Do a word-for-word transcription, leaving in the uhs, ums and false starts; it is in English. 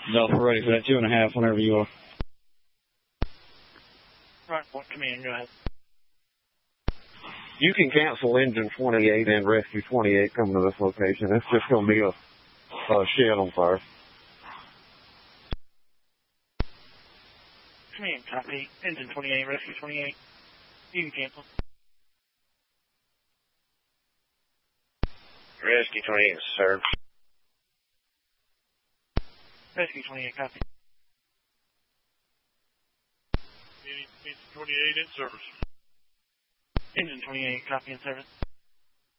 Delta ready for that two and a half whenever you are. Right, point command, go ahead. You can cancel engine twenty-eight and rescue twenty-eight coming to this location. It's just going to be a, a shed on fire. Command, copy. Engine twenty-eight, rescue twenty-eight. You can cancel. Rescue twenty-eight, sir. Rescue twenty-eight, copy. Engine twenty-eight in service. Engine twenty-eight, copy in service.